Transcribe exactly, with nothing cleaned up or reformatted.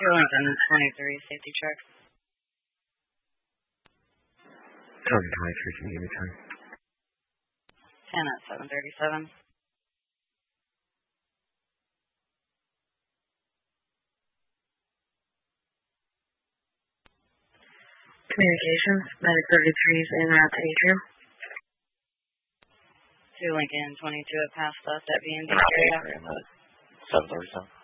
Two Lincoln twenty-three, safety check. Target twenty-three, can you give me time? ten at seven thirty-seven. Communications, Medic thirty-three is en route to Atrium. Two Lincoln twenty-two at pass left at B and D. seven thirty-seven.